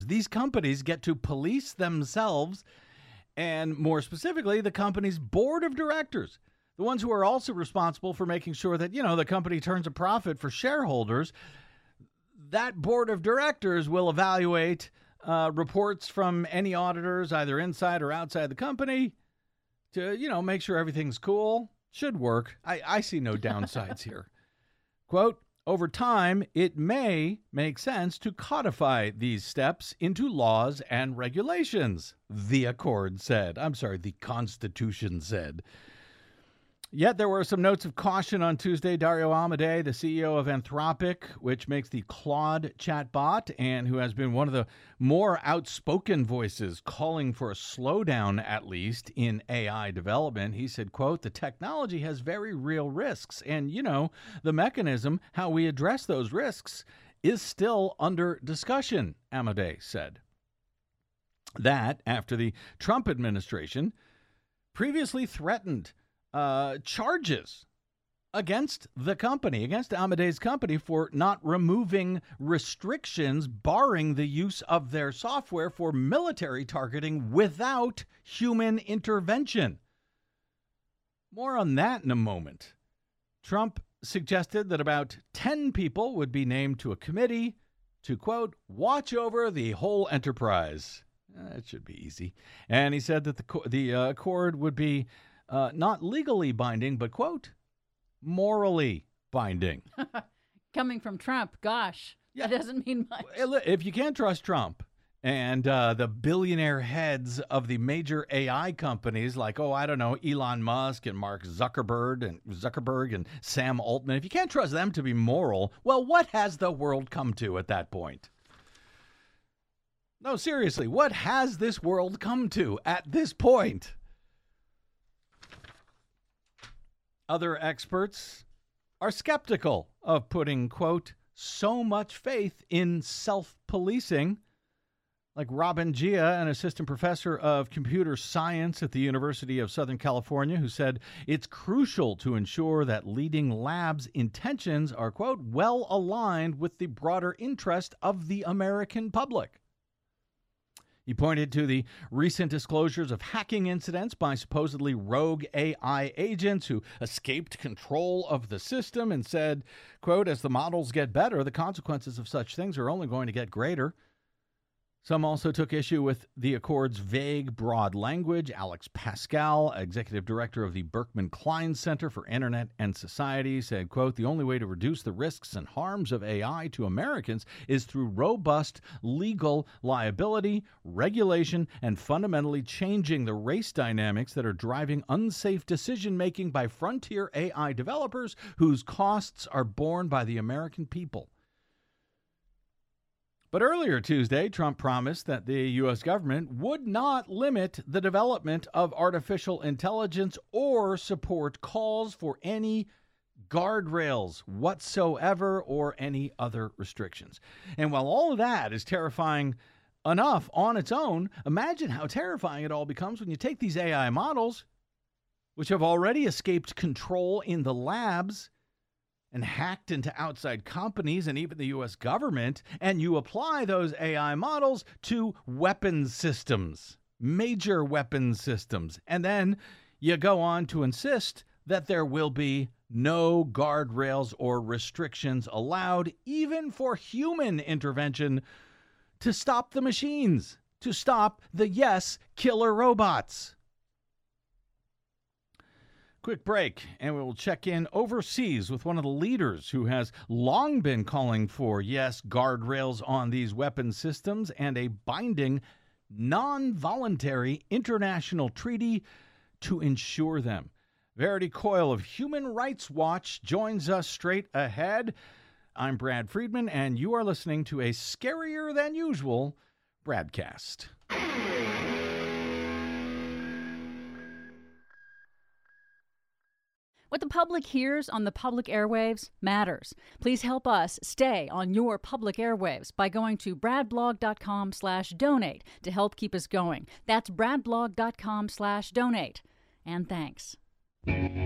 These companies get to police themselves, and more specifically, the company's board of directors, the ones who are also responsible for making sure that, the company turns a profit for shareholders. That board of directors will evaluate reports from any auditors, either inside or outside the company, to, make sure everything's cool. Should work. I see no downsides here. Quote, over time, it may make sense to codify these steps into laws and regulations, the Accord said. I'm sorry, the Constitution said. Yet there were some notes of caution on Tuesday. Dario Amodei, the CEO of Anthropic, which makes the Claude chatbot, and who has been one of the more outspoken voices calling for a slowdown, at least, in AI development. He said, quote, the technology has very real risks. And, the mechanism, how we address those risks, is still under discussion, Amodei said. That after the Trump administration previously threatened charges against the company, against Amodei's company, for not removing restrictions barring the use of their software for military targeting without human intervention. More on that in a moment. Trump suggested that about 10 people would be named to a committee to, quote, watch over the whole enterprise. It should be easy. And he said that the accord would be not legally binding, but, quote, morally binding. Coming from Trump, gosh, that doesn't mean much. If you can't trust Trump and the billionaire heads of the major AI companies like, Elon Musk and Mark Zuckerberg and Sam Altman, if you can't trust them to be moral, well, what has the world come to at that point? No, seriously, what has this world come to at this point? Other experts are skeptical of putting, quote, so much faith in self-policing, like Robin Gia, an assistant professor of computer science at the University of Southern California, who said it's crucial to ensure that leading labs' intentions are, quote, well aligned with the broader interest of the American public. He pointed to the recent disclosures of hacking incidents by supposedly rogue AI agents who escaped control of the system and said, quote, as the models get better, the consequences of such things are only going to get greater. Some also took issue with the Accord's vague, broad language. Alex Pascal, executive director of the Berkman Klein Center for Internet and Society, said, quote, the only way to reduce the risks and harms of AI to Americans is through robust legal liability, regulation, and fundamentally changing the race dynamics that are driving unsafe decision-making by frontier AI developers whose costs are borne by the American people. But earlier Tuesday, Trump promised that the U.S. government would not limit the development of artificial intelligence or support calls for any guardrails whatsoever or any other restrictions. And while all of that is terrifying enough on its own, imagine how terrifying it all becomes when you take these AI models, which have already escaped control in the labs and hacked into outside companies and even the U.S. government, and you apply those AI models to weapons systems, major weapons systems, and then you go on to insist that there will be no guardrails or restrictions allowed, even for human intervention, to stop the machines, to stop the, yes, killer robots. Quick break, and we will check in overseas with one of the leaders who has long been calling for, yes, guardrails on these weapon systems and a binding, non-voluntary international treaty to ensure them. Verity Coyle of Human Rights Watch joins us straight ahead. I'm Brad Friedman, and you are listening to a scarier than usual Bradcast. What the public hears on the public airwaves matters. Please help us stay on your public airwaves by going to bradblog.com/donate to help keep us going. That's bradblog.com/donate. And thanks.